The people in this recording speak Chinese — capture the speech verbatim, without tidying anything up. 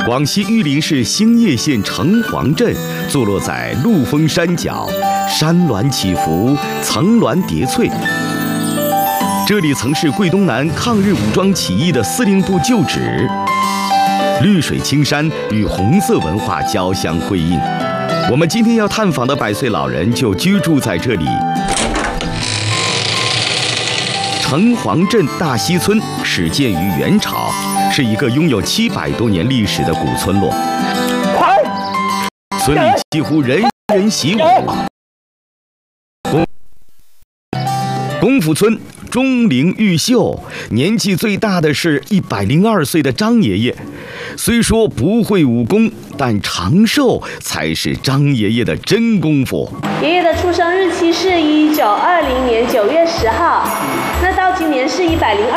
广西玉林市兴业县城隍镇，坐落在陆丰山脚，山峦起伏，层峦叠翠。这里曾是桂东南抗日武装起义的司令部旧址，绿水青山与红色文化交相辉映。我们今天要探访的百岁老人就居住在这里。城隍镇大溪村始建于元朝，是一个拥有七百多年历史的古村落。村里几乎人人习武。功夫村钟灵毓秀，年纪最大的是一百零二岁的张爷爷。虽说不会武功，但长寿才是张爷爷的真功夫。 爷爷的出生日期是一九二零年九月十号，那到今年是一百零二